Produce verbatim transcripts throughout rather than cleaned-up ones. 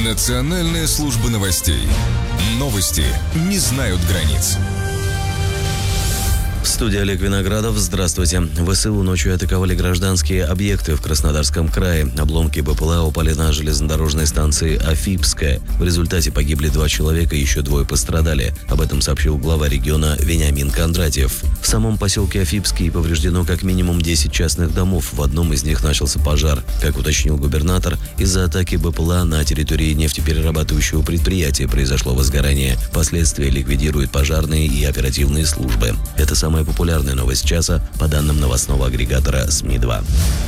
Национальная служба новостей. Новости не знают границ. В студии Олег Виноградов. Здравствуйте. ВСУ ночью атаковали гражданские объекты в Краснодарском крае. Обломки БПЛА упали на железнодорожной станции Афипская. В результате погибли два человека, еще двое пострадали. Об этом сообщил глава региона Вениамин Кондратьев. В самом поселке Афипский повреждено как минимум десять частных домов. В одном из них начался пожар. Как уточнил губернатор, из-за атаки БПЛА на территории нефтеперерабатывающего предприятия произошло возгорание. Последствия ликвидируют пожарные и оперативные службы. Это самая популярная новость часа по данным новостного агрегатора СМИ два.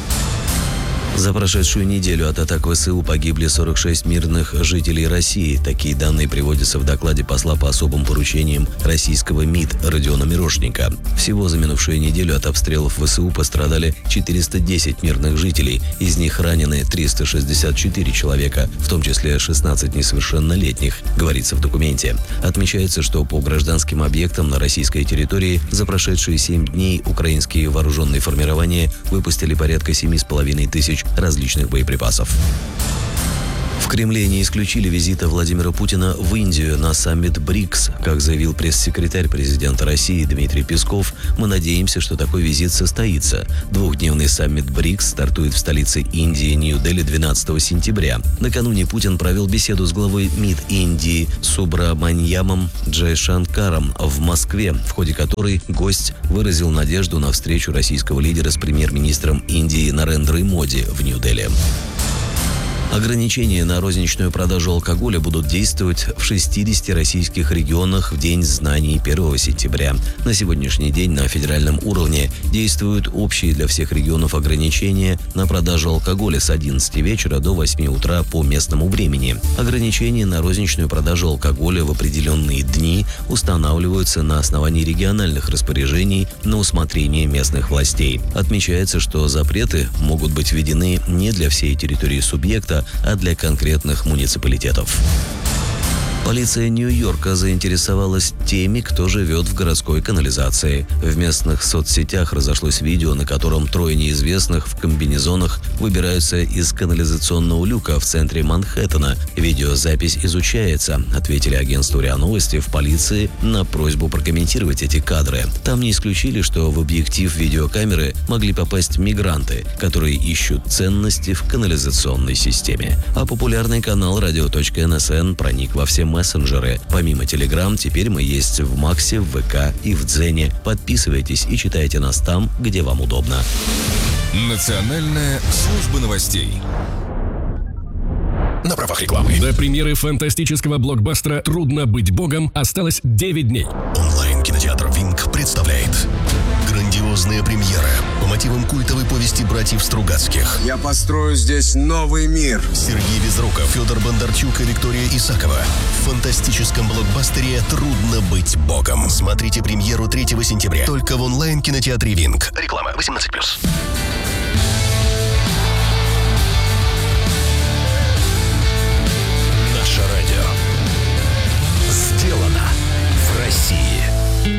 За прошедшую неделю от атак ВСУ погибли сорок шесть мирных жителей России. Такие данные приводятся в докладе посла по особым поручениям российского МИД Родиона Мирошника. Всего за минувшую неделю от обстрелов ВСУ пострадали четыреста десять мирных жителей. Из них ранены триста шестьдесят четыре человека, в том числе шестнадцать несовершеннолетних, говорится в документе. Отмечается, что по гражданским объектам на российской территории за прошедшие семь дней украинские вооруженные формирования выпустили порядка семи с половиной тысяч различных боеприпасов. В Кремле не исключили визита Владимира Путина в Индию на саммит БРИКС. Как заявил пресс-секретарь президента России Дмитрий Песков, мы надеемся, что такой визит состоится. Двухдневный саммит БРИКС стартует в столице Индии Нью-Дели двенадцатого сентября. Накануне Путин провел беседу с главой МИД Индии Субраманьямом Джайшанкаром в Москве, в ходе которой гость выразил надежду на встречу российского лидера с премьер-министром Индии Нарендрой Моди в Нью-Дели. Ограничения на розничную продажу алкоголя будут действовать в шестидесяти российских регионах в День знаний первого сентября. На сегодняшний день на федеральном уровне действуют общие для всех регионов ограничения на продажу алкоголя с одиннадцати вечера до восьми утра по местному времени. Ограничения на розничную продажу алкоголя в определенные дни устанавливаются на основании региональных распоряжений на усмотрение местных властей. Отмечается, что запреты могут быть введены не для всей территории субъекта, а для конкретных муниципалитетов. Полиция Нью-Йорка заинтересовалась теми, кто живет в городской канализации. В местных соцсетях разошлось видео, на котором трое неизвестных в комбинезонах выбираются из канализационного люка в центре Манхэттена. Видеозапись изучается, ответили агентству РИА Новости в полиции на просьбу прокомментировать эти кадры. Там не исключили, что в объектив видеокамеры могли попасть мигранты, которые ищут ценности в канализационной системе. А популярный канал радио точка эн эс эн проник во все мессенджеры. Помимо Telegram, теперь мы есть в Максе, в ВК и в Дзене. Подписывайтесь и читайте нас там, где вам удобно. Национальная служба новостей. На правах рекламы. До премьеры фантастического блокбастера «Трудно быть богом» осталось девять дней. Онлайн-кинотеатр «Винг» представляет грандиозная премьера по мотивам культовой повести братьев Стругацких. Я построю здесь новый мир. Сергей Безруков, Федор Бондарчук и Виктория Исакова. В фантастическом блокбастере «Трудно быть богом». Смотрите премьеру третьего сентября только в онлайн-кинотеатре «Винг». Реклама восемнадцать плюс.